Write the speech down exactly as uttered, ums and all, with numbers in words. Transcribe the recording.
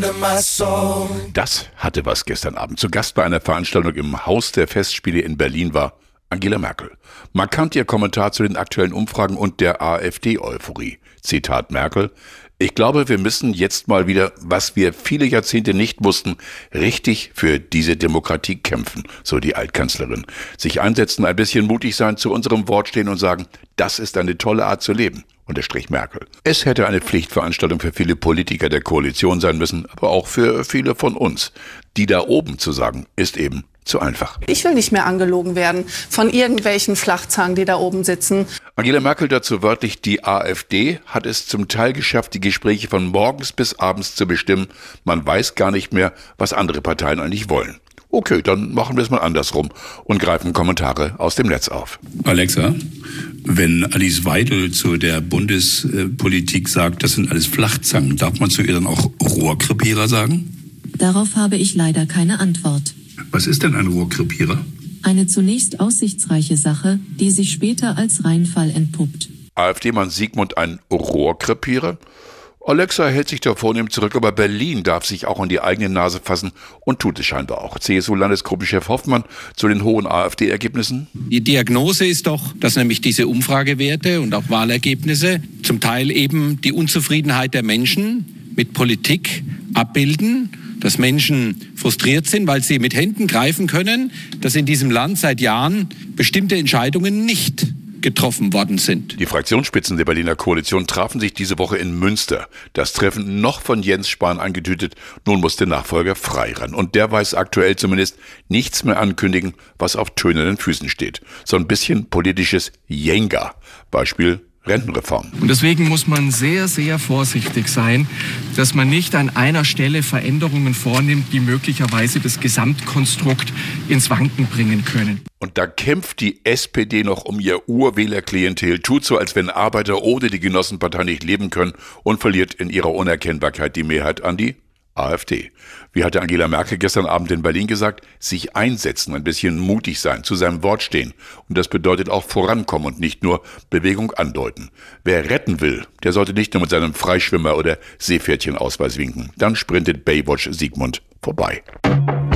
Das hatte was gestern Abend. Zu Gast bei einer Veranstaltung im Haus der Festspiele in Berlin war Angela Merkel. Markant ihr Kommentar zu den aktuellen Umfragen und der AfD-Euphorie. Zitat Merkel: Ich glaube, wir müssen jetzt mal wieder, was wir viele Jahrzehnte nicht wussten, richtig für diese Demokratie kämpfen, so die Altkanzlerin. Sich einsetzen, ein bisschen mutig sein, zu unserem Wort stehen und sagen, das ist eine tolle Art zu leben, unterstrich Merkel. Es hätte eine Pflichtveranstaltung für viele Politiker der Koalition sein müssen, aber auch für viele von uns. Die da oben zu sagen, ist eben zu einfach. Ich will nicht mehr angelogen werden von irgendwelchen Flachzangen, die da oben sitzen. Angela Merkel dazu wörtlich: Die AfD hat es zum Teil geschafft, die Gespräche von morgens bis abends zu bestimmen. Man weiß gar nicht mehr, was andere Parteien eigentlich wollen. Okay, dann machen wir es mal andersrum und greifen Kommentare aus dem Netz auf. Alexa, wenn Alice Weidel zu der Bundespolitik sagt, das sind alles Flachzangen, darf man zu ihr dann auch Rohrkrepierer sagen? Darauf habe ich leider keine Antwort. Was ist denn ein Rohrkrepierer? Eine zunächst aussichtsreiche Sache, die sich später als Reinfall entpuppt. AfD-Mann Sigmund ein Rohrkrepierer? Alexa hält sich da vornehm zurück, aber Berlin darf sich auch an die eigene Nase fassen und tut es scheinbar auch. C S U-Landesgruppenchef Hoffmann zu den hohen AfD-Ergebnissen. Die Diagnose ist doch, dass nämlich diese Umfragewerte und auch Wahlergebnisse zum Teil eben die Unzufriedenheit der Menschen mit Politik abbilden, dass Menschen frustriert sind, weil sie mit Händen greifen können, dass in diesem Land seit Jahren bestimmte Entscheidungen nicht getroffen worden sind. Die Fraktionsspitzen der Berliner Koalition trafen sich diese Woche in Münster. Das Treffen noch von Jens Spahn eingetütet. Nun muss der Nachfolger frei ran. Und der weiß aktuell zumindest nichts mehr ankündigen, was auf tönenden Füßen steht. So ein bisschen politisches Jenga. Beispiel Rentenreform. Und deswegen muss man sehr, sehr vorsichtig sein, dass man nicht an einer Stelle Veränderungen vornimmt, die möglicherweise das Gesamtkonstrukt ins Wanken bringen können. Und da kämpft die S P D noch um ihr Urwählerklientel, tut so, als wenn Arbeiter ohne die Genossenpartei nicht leben können und verliert in ihrer Unerkennbarkeit die Mehrheit an die AfD. Wie hatte Angela Merkel gestern Abend in Berlin gesagt, sich einsetzen, ein bisschen mutig sein, zu seinem Wort stehen. Und das bedeutet auch vorankommen und nicht nur Bewegung andeuten. Wer retten will, der sollte nicht nur mit seinem Freischwimmer- oder Seepferdchenausweis winken. Dann sprintet Baywatch Sigmund vorbei.